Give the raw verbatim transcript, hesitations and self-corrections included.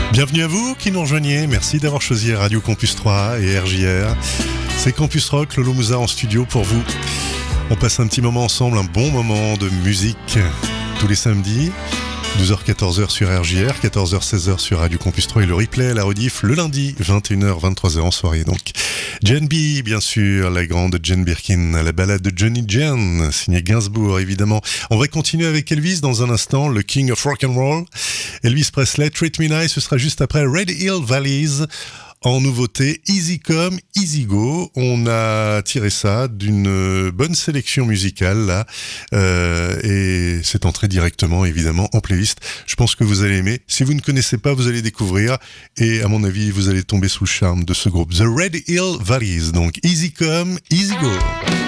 Bienvenue à vous qui nous rejoignez, merci d'avoir choisi Radio Campus trois et R J R. C'est Campus Rock, Lolo Mouza en studio pour vous. On passe un petit moment ensemble, un bon moment de musique tous les samedis, douze heures quatorze heures sur R J R, quatorze heures seize heures sur Radio Campus trois et le replay à la rediff le lundi, vingt et une heures vingt-trois heures en soirée. Donc Jen B, bien sûr, la grande Jane Birkin, la balade de Johnny Jen, signée Gainsbourg évidemment. On va continuer avec Elvis dans un instant, le King of Rock and Roll. Elvis Presley, Treat Me Nice, ce sera juste après Red Hill Valleys. En nouveauté, Easy Come, Easy Go. On a tiré ça d'une bonne sélection musicale là, euh, et c'est entré directement évidemment en playlist. Je pense que vous allez aimer. Si vous ne connaissez pas, vous allez découvrir, et à mon avis, vous allez tomber sous le charme de ce groupe, The Red Hill Valleys. Donc Easy Come, Easy Go.